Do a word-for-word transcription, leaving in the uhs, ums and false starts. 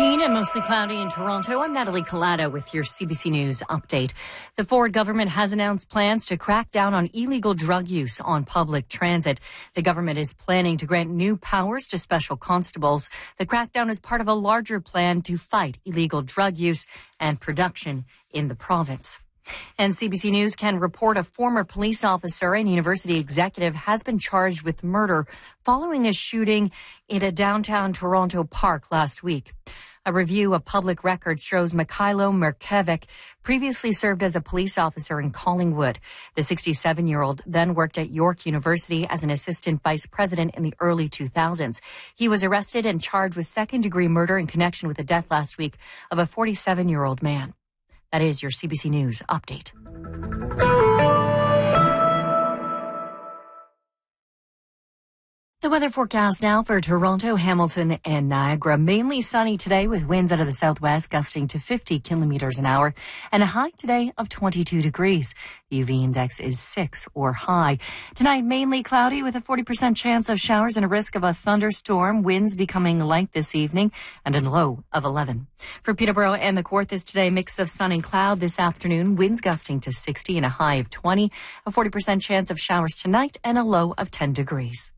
seventeen and mostly cloudy in Toronto. I'm Natalie Collado with your C B C News update. The Ford government has announced plans to crack down on illegal drug use on public transit. The government is planning to grant new powers to special constables. The crackdown is part of a larger plan to fight illegal drug use and production in the province. And C B C News can report a former police officer and university executive has been charged with murder following a shooting in a downtown Toronto park last week. A review of public records shows Mikhailo Merkevic previously served as a police officer in Collingwood. The sixty-seven-year-old then worked at York University as an assistant vice president in the early two thousands. He was arrested and charged with second-degree murder in connection with the death last week of a forty-seven-year-old man. That is your C B C News update. The weather forecast now for Toronto, Hamilton, and Niagara. Mainly sunny today with winds out of the southwest gusting to fifty kilometers an hour and a high today of twenty-two degrees. The U V index is six or high. Tonight, mainly cloudy with a forty percent chance of showers and a risk of a thunderstorm. Winds becoming light this evening and a low of eleven. For Peterborough and the Kawarthas today, mix of sun and cloud this afternoon. Winds gusting to sixty and a high of twenty. A forty percent chance of showers tonight and a low of ten degrees.